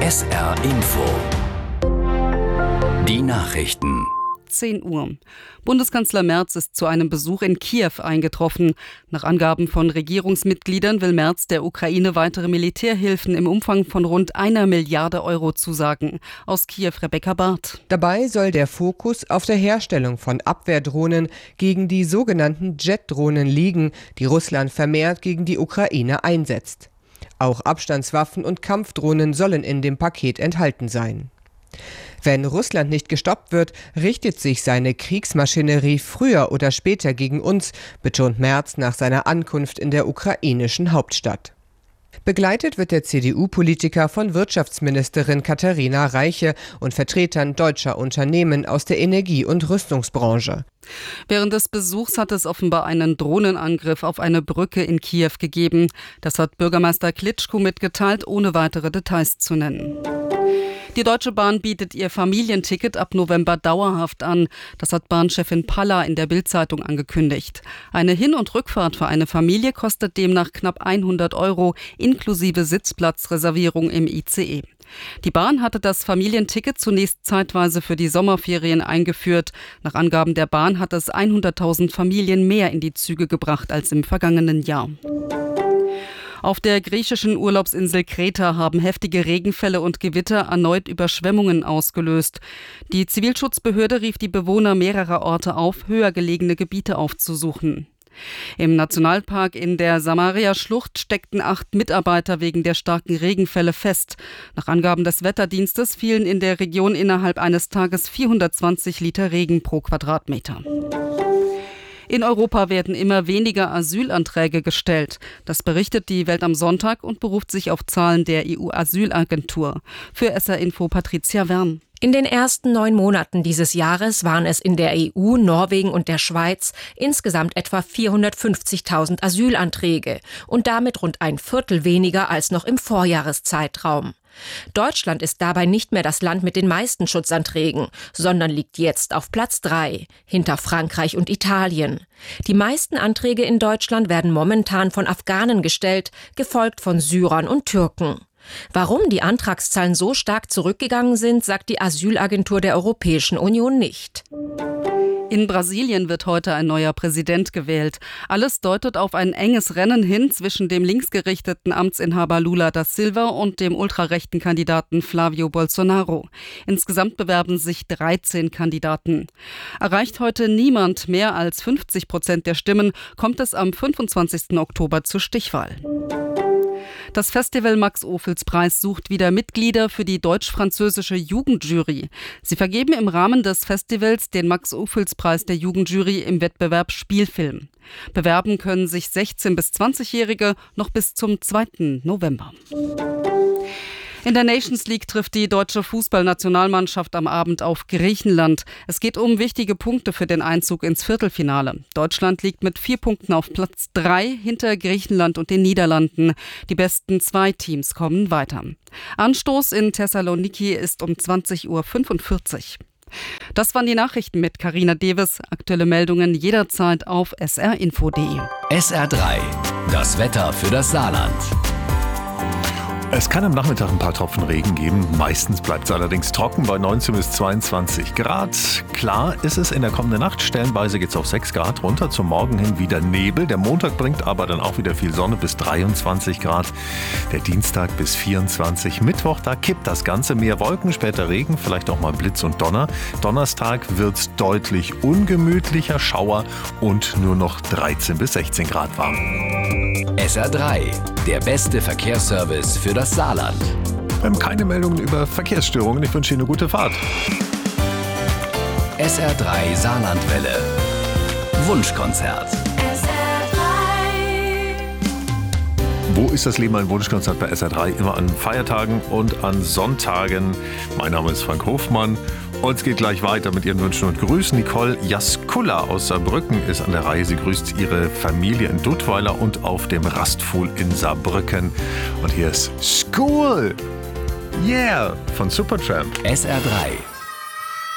SR Info. Die Nachrichten. 10 Uhr. Bundeskanzler Merz ist zu einem Besuch in Kiew eingetroffen. Nach Angaben von Regierungsmitgliedern will Merz der Ukraine weitere Militärhilfen im Umfang von rund 1 Milliarde Euro zusagen. Aus Kiew Rebecca Barth. Dabei soll der Fokus auf der Herstellung von Abwehrdrohnen gegen die sogenannten Jet-Drohnen liegen, die Russland vermehrt gegen die Ukraine einsetzt. Auch Abstandswaffen und Kampfdrohnen sollen in dem Paket enthalten sein. Wenn Russland nicht gestoppt wird, richtet sich seine Kriegsmaschinerie früher oder später gegen uns, betont Merz nach seiner Ankunft in der ukrainischen Hauptstadt. Begleitet wird der CDU-Politiker von Wirtschaftsministerin Katharina Reiche und Vertretern deutscher Unternehmen aus der Energie- und Rüstungsbranche. Während des Besuchs hat es offenbar einen Drohnenangriff auf eine Brücke in Kiew gegeben. Das hat Bürgermeister Klitschko mitgeteilt, ohne weitere Details zu nennen. Die Deutsche Bahn bietet ihr Familienticket ab November dauerhaft an. Das hat Bahnchefin Palla in der Bild-Zeitung angekündigt. Eine Hin- und Rückfahrt für eine Familie kostet demnach knapp 100 Euro, inklusive Sitzplatzreservierung im ICE. Die Bahn hatte das Familienticket zunächst zeitweise für die Sommerferien eingeführt. Nach Angaben der Bahn hat es 100.000 Familien mehr in die Züge gebracht als im vergangenen Jahr. Auf der griechischen Urlaubsinsel Kreta haben heftige Regenfälle und Gewitter erneut Überschwemmungen ausgelöst. Die Zivilschutzbehörde rief die Bewohner mehrerer Orte auf, höher gelegene Gebiete aufzusuchen. Im Nationalpark in der Samaria-Schlucht steckten 8 Mitarbeiter wegen der starken Regenfälle fest. Nach Angaben des Wetterdienstes fielen in der Region innerhalb eines Tages 420 Liter Regen pro Quadratmeter. In Europa werden immer weniger Asylanträge gestellt. Das berichtet die Welt am Sonntag und beruft sich auf Zahlen der EU-Asylagentur. Für SR Info Patricia Wern. In den ersten 9 Monaten dieses Jahres waren es in der EU, Norwegen und der Schweiz insgesamt etwa 450.000 Asylanträge und damit rund ein Viertel weniger als noch im Vorjahreszeitraum. Deutschland ist dabei nicht mehr das Land mit den meisten Schutzanträgen, sondern liegt jetzt auf Platz 3, hinter Frankreich und Italien. Die meisten Anträge in Deutschland werden momentan von Afghanen gestellt, gefolgt von Syrern und Türken. Warum die Antragszahlen so stark zurückgegangen sind, sagt die Asylagentur der Europäischen Union nicht. In Brasilien wird heute ein neuer Präsident gewählt. Alles deutet auf ein enges Rennen hin zwischen dem linksgerichteten Amtsinhaber Lula da Silva und dem ultrarechten Kandidaten Flavio Bolsonaro. Insgesamt bewerben sich 13 Kandidaten. Erreicht heute niemand mehr als 50% der Stimmen, kommt es am 25. Oktober zur Stichwahl. Das Festival Max-Ophüls-Preis sucht wieder Mitglieder für die deutsch-französische Jugendjury. Sie vergeben im Rahmen des Festivals den Max-Ophüls-Preis der Jugendjury im Wettbewerb Spielfilm. Bewerben können sich 16- bis 20-Jährige noch bis zum 2. November. In der Nations League trifft die deutsche Fußballnationalmannschaft am Abend auf Griechenland. Es geht um wichtige Punkte für den Einzug ins Viertelfinale. Deutschland liegt mit 4 Punkten auf Platz 3 hinter Griechenland und den Niederlanden. Die besten 2 Teams kommen weiter. Anstoß in Thessaloniki ist um 20:45 Uhr. Das waren die Nachrichten mit Carina Deves. Aktuelle Meldungen jederzeit auf srinfo.de. SR3, das Wetter für das Saarland. Es kann am Nachmittag ein paar Tropfen Regen geben. Meistens bleibt es allerdings trocken bei 19 bis 22 Grad. Klar ist es in der kommenden Nacht. Stellenweise geht es auf 6 Grad runter. Zum Morgen hin wieder Nebel. Der Montag bringt aber dann auch wieder viel Sonne bis 23 Grad. Der Dienstag bis 24. Mittwoch, da kippt das Ganze. Mehr Wolken, später Regen, vielleicht auch mal Blitz und Donner. Donnerstag wird es deutlich ungemütlicher, Schauer und nur noch 13 bis 16 Grad warm. SR3, der beste Verkehrsservice für das Saarland. Wir haben keine Meldungen über Verkehrsstörungen. Ich wünsche Ihnen eine gute Fahrt. SR3 Saarlandwelle. Wunschkonzert. Wo ist das Leben ein Wunschkonzert bei SR3? Immer an Feiertagen und an Sonntagen. Mein Name ist Frank Hofmann und es geht gleich weiter mit Ihren Wünschen und Grüßen. Nicole Jaskulla aus Saarbrücken ist an der Reihe. Sie grüßt ihre Familie in Duttweiler und auf dem Rastfuhl in Saarbrücken. Und hier ist School! Yeah! Von Supertramp. SR3.